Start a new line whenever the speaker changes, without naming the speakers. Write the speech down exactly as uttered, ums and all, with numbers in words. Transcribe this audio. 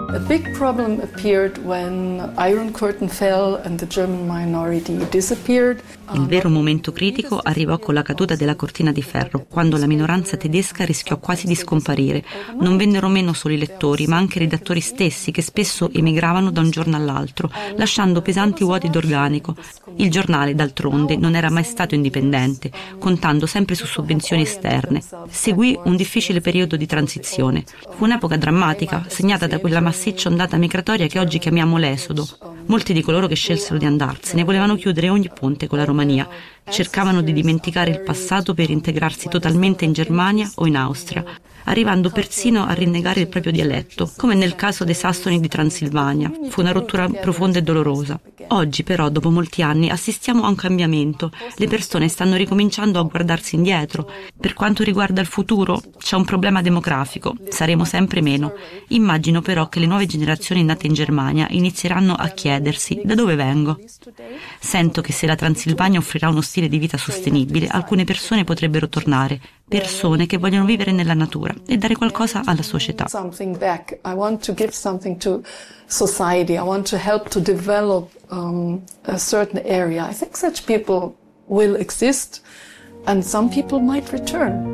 A big problem appeared when Iron Curtain fell and the German minority disappeared.
Il vero momento critico arrivò con la caduta della cortina di ferro, quando la minoranza tedesca rischiò quasi di scomparire. Non vennero meno solo i lettori, ma anche i redattori stessi, che spesso emigravano da un giorno all'altro, lasciando pesanti vuoti d'organico. Il giornale, d'altronde, non era mai stato indipendente, contando sempre su sovvenzioni esterne. Seguì un difficile periodo di transizione. Fu un'epoca drammatica, segnata da quella massiccia ondata migratoria che oggi chiamiamo l'esodo. Molti di coloro che scelsero di andarsene volevano chiudere ogni ponte con la Romania, cercavano di dimenticare il passato per integrarsi totalmente in Germania o in Austria, arrivando persino a rinnegare il proprio dialetto, come nel caso dei Sassoni di Transilvania. Fu una rottura profonda e dolorosa. Oggi però, dopo molti anni, assistiamo a un cambiamento. Le persone stanno ricominciando a guardarsi indietro. Per quanto riguarda il futuro, c'è un problema demografico. Saremo sempre meno. Immagino però che le nuove generazioni nate in Germania inizieranno a chiedersi: da dove vengo? Sento che se la Transilvania offrirà uno stile di vita sostenibile, alcune persone potrebbero tornare, persone che vogliono vivere nella natura e dare qualcosa alla società.
I want to give something to society. I want to help to develop um, a certain area. I think such people will exist and some people might return.